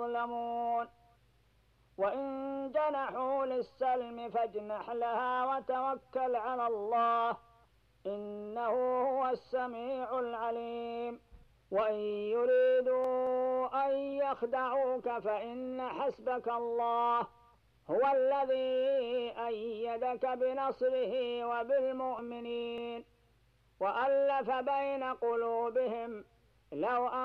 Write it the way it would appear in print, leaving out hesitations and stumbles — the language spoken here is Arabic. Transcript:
يظلمون. وإن جنحوا للسلم فاجنح لها وتوكل على الله إنه هو السميع العليم. وإن يريدوا أن يخدعوك فإن حسبك الله هو الذي أيدك بنصره وبالمؤمنين وألف بين قلوبهم لو